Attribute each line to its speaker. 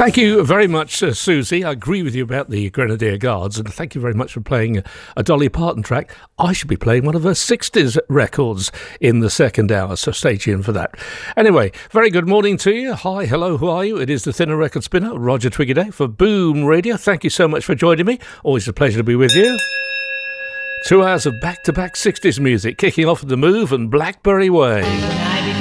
Speaker 1: Thank you very much, Susie. I agree with you about the Grenadier Guards, and thank you very much for playing a Dolly Parton track. I should be playing one of her 60s records in the second hour, so stay tuned for that. Anyway, very good morning to you. Hi, hello, who are you? It is the Thinner Record Spinner, Roger Twiggy for Boom Radio. Thank you so much for joining me. Always a pleasure to be with you. 2 hours of back-to-back 60s music, kicking off with The Move and Blackberry Way.